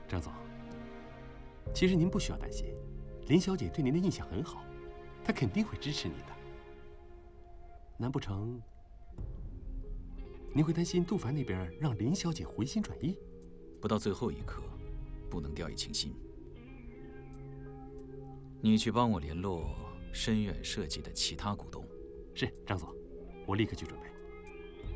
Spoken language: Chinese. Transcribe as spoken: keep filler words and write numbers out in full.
张总，其实您不需要担心，林小姐对您的印象很好，她肯定会支持你的。难不成您会担心杜凡那边让林小姐回心转意？ 不到最后一刻，不能掉以轻心。你去帮我联络深远设计的其他股东。 是，张总，我立刻去准备。